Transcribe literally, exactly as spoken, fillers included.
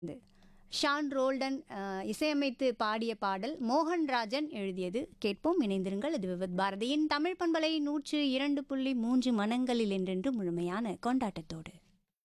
இது ஷான் ரோல்டன் அஹ், இசையமைத்து பாடிய பாடல் மோகன்ராஜன் எழுதியது. கேட்போம், இணைந்திருங்கள். இது விவித் பாரதியின் தமிழ் பண்பலை நூற்று இரண்டு புள்ளி மூன்று மனங்களில் என்றென்று முழுமையான கொண்டாட்டத்தோடு.